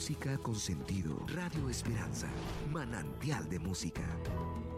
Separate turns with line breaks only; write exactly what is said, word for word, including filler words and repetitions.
música con sentido. Radio Esperanza, manantial de música.